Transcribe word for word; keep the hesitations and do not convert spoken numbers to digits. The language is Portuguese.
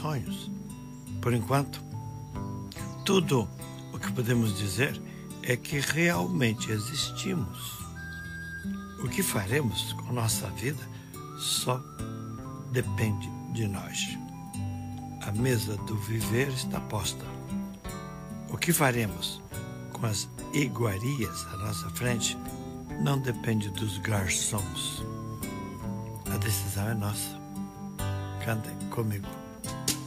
sonhos. Por enquanto, tudo o que podemos dizer é que realmente existimos. O que faremos com nossa vida só depende de nós. A mesa do viver está posta. O que faremos com as iguarias à nossa frente não depende dos garçons. A decisão é nossa. Cantem comigo.